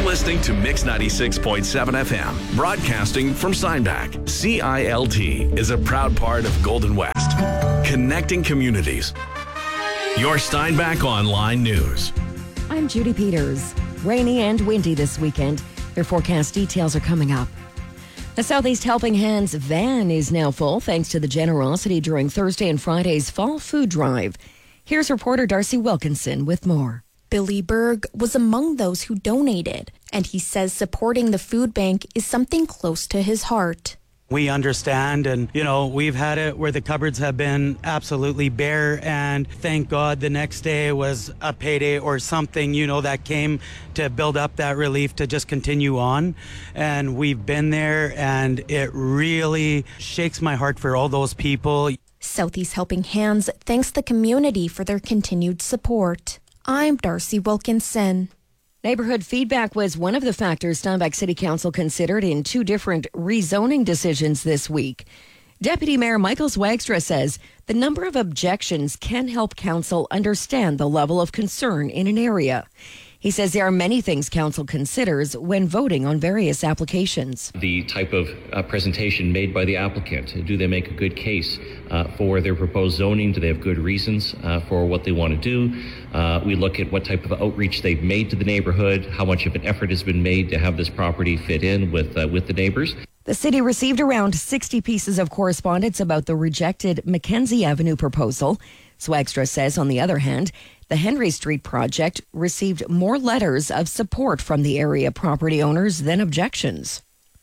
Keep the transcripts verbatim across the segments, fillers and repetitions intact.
listening to Mix ninety-six point seven F M, broadcasting from Steinbach. C I L T is a proud part of Golden West, connecting communities. Your Steinbach Online News. I'm Judy Peters. Rainy and windy this weekend. Your forecast details are coming up. The Southeast Helping Hands van is now full thanks to the generosity during Thursday and Friday's fall food drive. Here's reporter Darcy Wilkinson with more. Billy Berg was among those who donated, and he says supporting the food bank is something close to his heart. We understand, and, you know, we've had it where the cupboards have been absolutely bare, and thank God the next day was a payday or something, you know, that came to build up that relief to just continue on. And we've been there, and it really shakes my heart for all those people. Southeast Helping Hands thanks the community for their continued support. I'm Darcy Wilkinson. Neighborhood feedback was one of the factors Steinbach City Council considered in two different rezoning decisions this week. Deputy Mayor Michael Swagstra says the number of objections can help council understand the level of concern in an area. He says there are many things council considers when voting on various applications. The type of uh, presentation made by the applicant. Do they make a good case uh, for their proposed zoning? Do they have good reasons uh, for what they want to do? Uh, we look at what type of outreach they've made to the neighborhood, how much of an effort has been made to have this property fit in with uh, with the neighbors. The city received around sixty pieces of correspondence about the rejected Mackenzie Avenue proposal. Swagstra says, on the other hand, the Henry Street project received more letters of support from the area property owners than objections.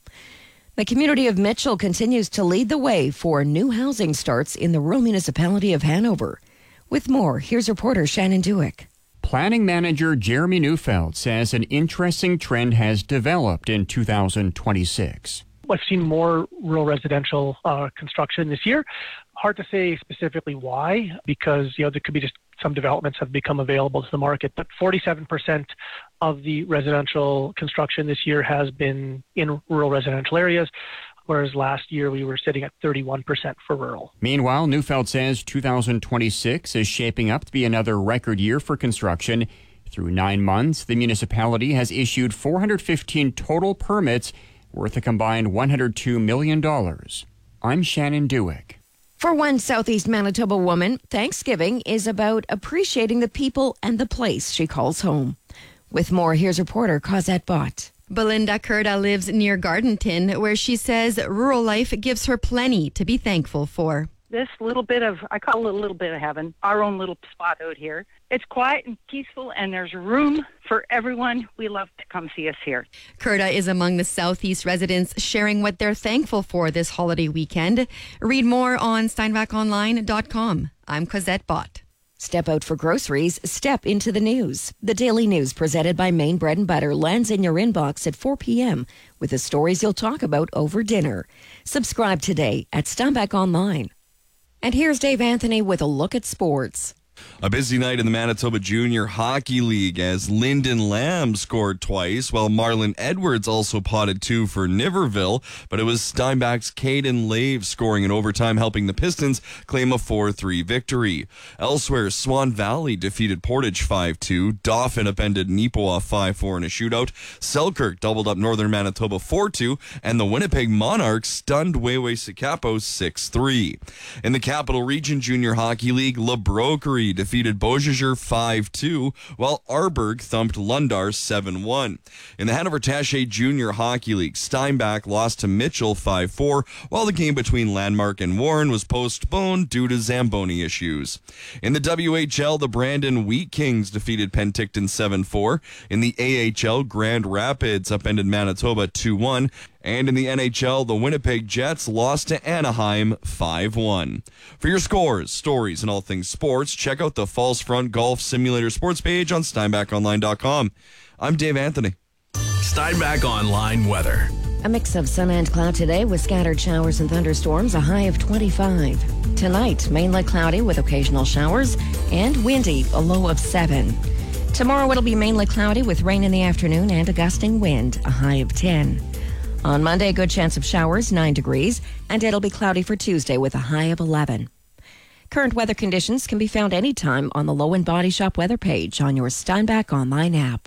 The community of Mitchell continues to lead the way for new housing starts in the rural municipality of Hanover. With more, here's reporter Shannon Dewick. Planning manager Jeremy Neufeld says an interesting trend has developed in two thousand twenty-six. I've seen more rural residential uh, construction this year. Hard to say specifically why, because, you know, there could be just some developments have become available to the market. But forty-seven percent of the residential construction this year has been in rural residential areas, whereas last year we were sitting at thirty-one percent for rural. Meanwhile, Neufeld says two thousand twenty-six is shaping up to be another record year for construction. Through nine months, the municipality has issued four hundred fifteen total permits worth a combined one hundred two million dollars. I'm Shannon Dewick. For one Southeast Manitoba woman, Thanksgiving is about appreciating the people and the place she calls home. With more, here's reporter Cosette Bott. Belinda Curda lives near Gardenton, where she says rural life gives her plenty to be thankful for. This little bit of, I call it a little bit of heaven, our own little spot out here. It's quiet and peaceful, and there's room for everyone. We love to come see us here. Curda is among the Southeast residents sharing what they're thankful for this holiday weekend. Read more on steinbach online dot com. I'm Cosette Bott. Step out for groceries, step into the news. The Daily News presented by Maine Bread and Butter lands in your inbox at four p.m. with the stories you'll talk about over dinner. Subscribe today at Steinbach Online. And here's Dave Anthony with a look at sports. A busy night in the Manitoba Junior Hockey League as Lyndon Lamb scored twice, while Marlon Edwards also potted two for Niverville, but it was Steinbach's Caden Lave scoring in overtime, helping the Pistons claim a four three victory. Elsewhere, Swan Valley defeated Portage five two, Dauphin upended Neepawa five four in a shootout, Selkirk doubled up Northern Manitoba four two, and the Winnipeg Monarchs stunned Wayway-Sikapo six three. In the Capital Region Junior Hockey League, La Broquerie defeated Beausejour five two, while Arberg thumped Lundar seven one. In the Hanover Taché Junior Hockey League, Steinbach lost to Mitchell five four, while the game between Landmark and Warren was postponed due to Zamboni issues. In the W H L, the Brandon Wheat Kings defeated Penticton seven four. In the A H L, Grand Rapids upended Manitoba two one. And in the N H L, the Winnipeg Jets lost to Anaheim five one. For your scores, stories, and all things sports, check out the Falls Front Golf Simulator sports page on steinbach online dot com. I'm Dave Anthony. Steinbach Online weather. A mix of sun and cloud today with scattered showers and thunderstorms, a high of twenty-five. Tonight, mainly cloudy with occasional showers and windy, a low of seven. Tomorrow, it'll be mainly cloudy with rain in the afternoon and a gusting wind, a high of ten. On Monday, good chance of showers, nine degrees, and it'll be cloudy for Tuesday with a high of eleven. Current weather conditions can be found anytime on the Low and Body Shop weather page on your Steinbach Online app.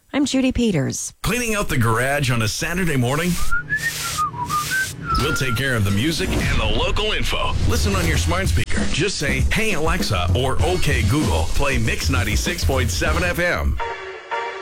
I'm Judy Peters. Cleaning out the garage on a Saturday morning? We'll take care of the music and the local info. Listen on your smart speaker. Just say, "Hey Alexa," or "Okay Google." Play Mix ninety-six point seven F M.